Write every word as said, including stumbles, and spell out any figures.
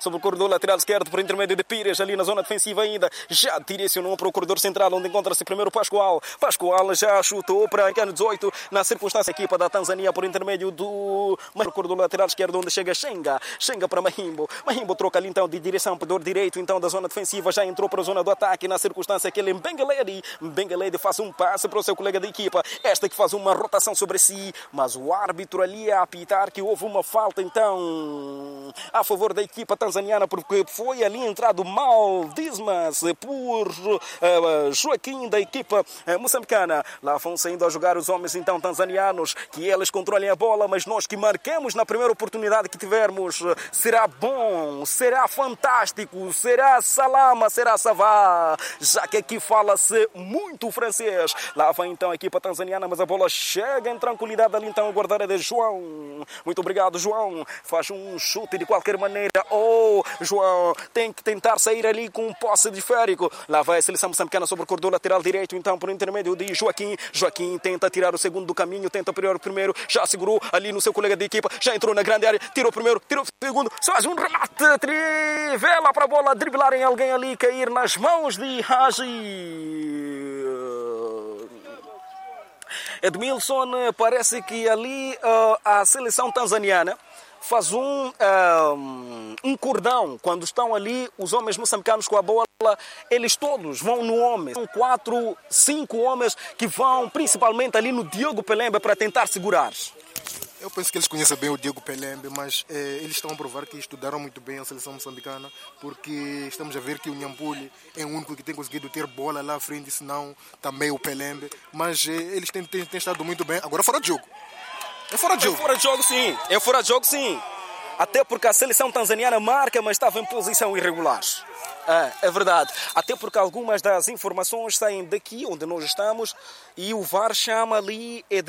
sobre o corredor lateral esquerdo por intermédio de Pires, ali na zona defensiva ainda, já direcionou para o corredor central, onde encontra-se primeiro Pascoal. Pascoal já chutou para Cano dezoito, na circunstância, a equipa da Tanzânia por intermédio do corredor lateral esquerdo, onde chega Xenga. Xenga para Mahimbo. Mahimbo troca ali então de direção para o direito, então da zona defensiva, já entrou para a zona do ataque, na circunstância que ele Mbengeledi. Mbengeledi faz um passe para o seu colega da equipa, esta que faz uma rotação sobre si, mas o árbitro ali a apitar que houve uma falta então a favor da equipa tanzaniana, porque foi ali entrado mal Dismas por uh, Joaquim da equipa uh, moçambicana. Lá vão saindo a jogar os homens então tanzanianos, que eles controlem a bola, mas nós que marcamos na primeira oportunidade que tivermos, será bom, será fantástico, será salama, será savá, já que aqui fala-se muito francês. Lá vai então a equipa tanzaniana, mas a bola chega em tranquilidade ali então a guarda de João. Muito obrigado, João. Faz um chute de qualquer maneira. Oh, João tem que tentar sair ali com um posse de esférico. Lá vai a seleção moçambicana sobre o corredor lateral direito, então por intermédio de Joaquim. Joaquim tenta tirar o segundo do caminho, tenta prior o primeiro, já segurou ali no seu colega de equipa, já entrou na grande área, tirou o primeiro, tirou o segundo, faz um remate, trivela para a bola driblar em alguém ali e cair nas mãos de Haji. Edmilson, parece que ali uh, a seleção tanzaniana faz um, um, um cordão quando estão ali os homens moçambicanos com a bola. Eles todos vão no homem. São quatro, cinco homens que vão principalmente ali no Diogo Pelembe para tentar segurar. Eu penso que eles conhecem bem o Diogo Pelembe, mas eh, eles estão a provar que estudaram muito bem a seleção moçambicana, porque estamos a ver que o Nhampuli é o único que tem conseguido ter bola lá à frente, senão também o Pelembe. Mas eh, eles têm, têm, têm estado muito bem. Agora fora de jogo. É fora de jogo. É fora de jogo, sim. É fora de jogo, sim. Até porque a seleção tanzaniana marca, mas estava em posição irregular. É, é verdade. Até porque algumas das informações saem daqui onde nós estamos e o V A R chama ali...